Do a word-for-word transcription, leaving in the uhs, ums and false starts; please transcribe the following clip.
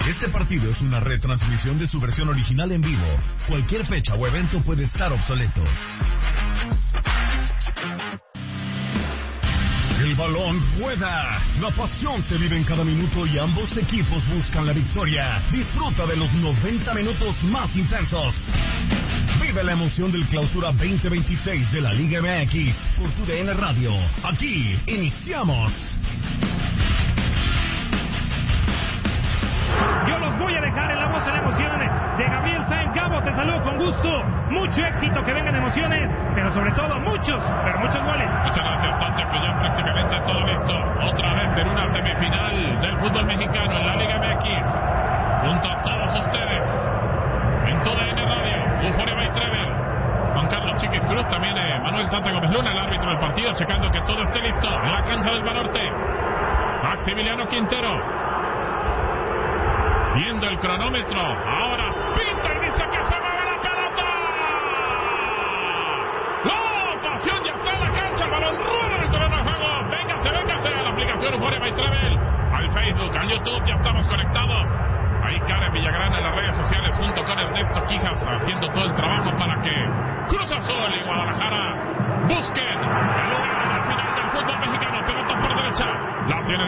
Este partido es una retransmisión de su versión original en vivo. Cualquier fecha o evento puede estar obsoleto. El balón rueda. La pasión se vive en cada minuto y ambos equipos buscan la victoria. Disfruta de los noventa minutos más intensos. Vive la emoción del Clausura veinte veintiséis de la Liga M X por tu D N Radio. Aquí iniciamos. Yo los voy a dejar en la voz en la emoción de Gabriel Sáenz. Gabo, te saludo con gusto. Mucho éxito, que vengan emociones, pero sobre todo muchos, pero muchos goles. Muchas gracias, Tante, que ya prácticamente todo listo. Otra vez en una semifinal del fútbol mexicano en la Liga M X. Junto a todos ustedes, en tu D N Radio, Euforia by Trevel. Juan Carlos Chiquis Cruz, también eh, Manuel Tante Gómez Luna, el árbitro del partido, checando que todo esté listo en la cancha del Banorte. Maximiliano Quintero. Viendo el cronómetro, ahora pinta y dice que se mueve la pelota. ¡La pasión ya está en la cancha! El balón rueda en el terreno de juego. Véngase, véngase a la aplicación Euforia by Trevel, al Facebook, al YouTube, ya estamos conectados. Ahí Karen Villagrán en las redes sociales junto con Ernesto Quijas haciendo todo el trabajo para que Cruz Azul y Guadalajara busquen el lugar en la final del fútbol mexicano. Pelota por derecha, la tiene